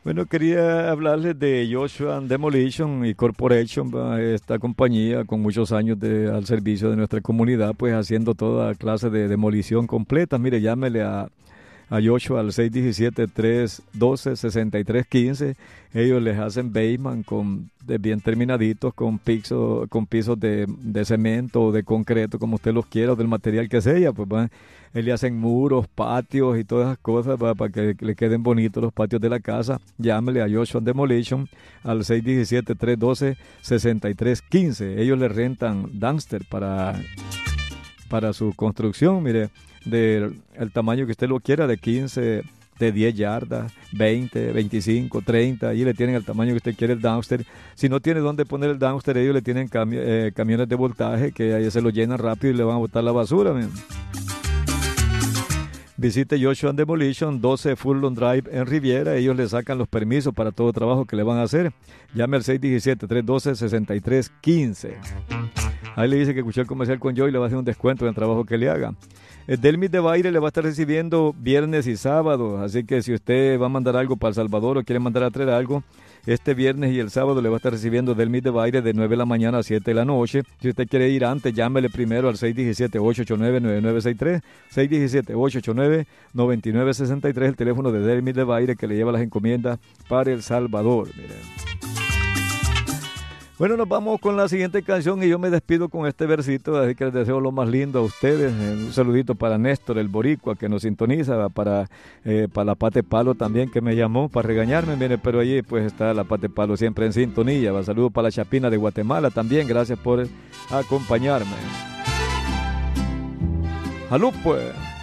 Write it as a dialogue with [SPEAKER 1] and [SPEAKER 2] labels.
[SPEAKER 1] Bueno, quería hablarles de Joshua Demolition y Corporation, ¿va? Esta compañía con muchos años al servicio de nuestra comunidad, pues haciendo toda clase de demolición completa. Mire, llámele a Joshua al 617-312-6315. Ellos les hacen basement bien terminaditos, con pisos de cemento o de concreto, como usted los quiera, o del material que sea, pues van. Le hacen muros, patios y todas esas cosas para que le queden bonitos los patios de la casa. Llámele a Joshua Demolition al 617-312-6315. Ellos le rentan dumpster para su construcción, mire, el tamaño que usted lo quiera, de 15, de 10 yardas, 20, 25, 30, y le tienen el tamaño que usted quiere el dumpster. Si no tiene dónde poner el dumpster, ellos le tienen camiones de voltaje que ahí se lo llenan rápido y le van a botar la basura. Mire. Visite Joshua Demolition, 12 Furlong Drive en Riviera. Ellos le sacan los permisos para todo trabajo que le van a hacer. Llame al 617-312-6315. Ahí le dice que escuchó el comercial con Joy y le va a hacer un descuento en el trabajo que le haga. El Delmis de Baile le va a estar recibiendo viernes y sábados, así que si usted va a mandar algo para El Salvador o quiere mandar a traer algo, este viernes y el sábado le va a estar recibiendo Delmis de Baile de 9 de la mañana a 7 de la noche. Si usted quiere ir antes, llámele primero al 617-889-9963, 617-889-9963, el teléfono de Delmis de Baile que le lleva las encomiendas para El Salvador. Miren. Bueno, nos vamos con la siguiente canción y yo me despido con este versito, así que les deseo lo más lindo a ustedes. Un saludito para Néstor, el boricua, que nos sintoniza, para la Pate Palo también, que me llamó para regañarme, mire, pero allí pues está la Pate Palo siempre en sintonía. Un saludo para la Chapina de Guatemala también, gracias por acompañarme. ¡Salud, pues!